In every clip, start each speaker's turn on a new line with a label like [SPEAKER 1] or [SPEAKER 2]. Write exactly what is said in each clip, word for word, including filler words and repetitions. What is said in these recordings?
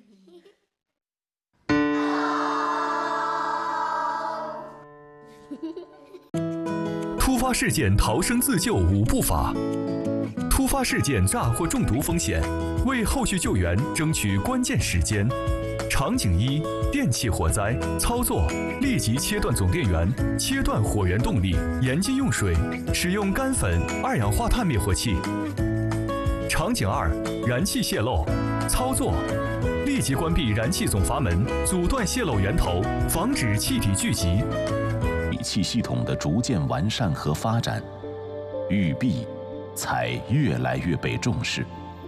[SPEAKER 1] 突发事件逃生自救五步法。突发事件炸或中毒风险，为后续救援争取关键时间。场景一：电气火灾。操作：立即切断总电源，切断火源动力，严禁用水，使用干粉、二氧化碳灭火器。场景二：燃气泄漏。操作：立即关闭燃气总阀门，阻断泄漏源头，防止气体聚集。
[SPEAKER 2] 仪器系统的逐渐完善和发展，玉璧才越来越被重视。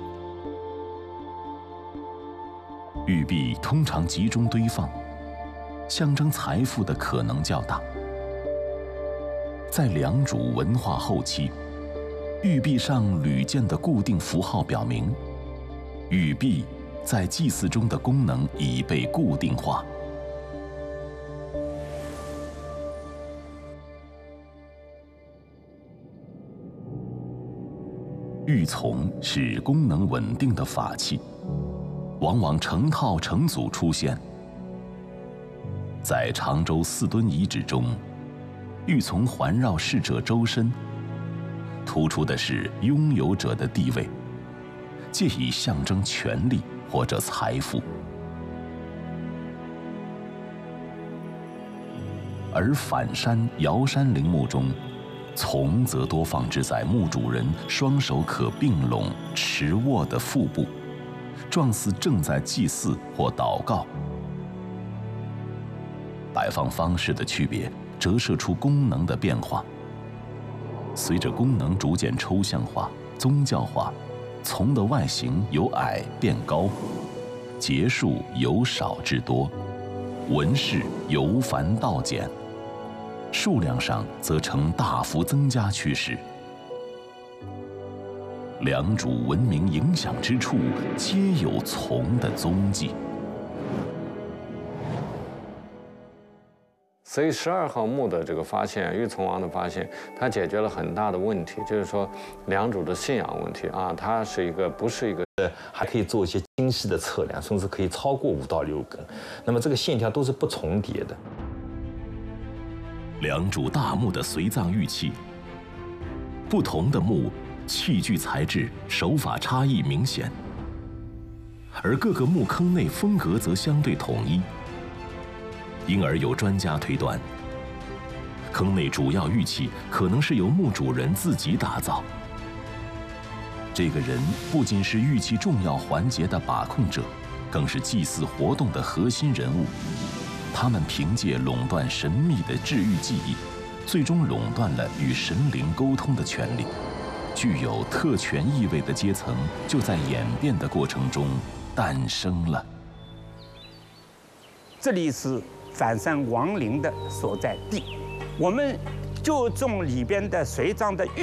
[SPEAKER 2] 玉璧通常集中堆放，象征财富的可能较大。在良渚文化后期，玉璧上屡见的固定符号表明，玉璧在祭祀中的功能已被固定化。玉琮是功能稳定的法器，往往成套成组出现。在常州四墩遗址中，玉琮环绕逝者周身，突出的是拥有者的地位，借以象征权力或者财富。而反山、瑶山陵墓中，琮则多放置在墓主人双手可并拢持握的腹部，状似正在祭祀或祷告。摆放方式的区别，折射出功能的变化。随着功能逐渐抽象化、宗教化，琮的外形由矮变高，节数由少至多，纹饰由繁到简，数量上则呈大幅增加趋势。良渚文明影响之处，皆有琮的踪迹。
[SPEAKER 3] 所以十二号墓的这个发现，玉琮王的发现，它解决了很大的问题，就是说良渚的信仰问题啊，它是一个不是一个，
[SPEAKER 4] 还可以做一些精细的测量，甚至可以超过五到六根，那么这个线条都是不重叠的。
[SPEAKER 2] 良渚大墓的随葬玉器，不同的墓器具材质、手法差异明显，而各个墓坑内风格则相对统一。因而有专家推断，坑内主要玉器可能是由墓主人自己打造。这个人不仅是玉器重要环节的把控者，更是祭祀活动的核心人物。他们凭借垄断神秘的治愈技艺，最终垄断了与神灵沟通的权利。具有特权意味的阶层就在演变的过程中诞生了。
[SPEAKER 5] 这里是反山王陵的所在地，我们就从里边的随葬的玉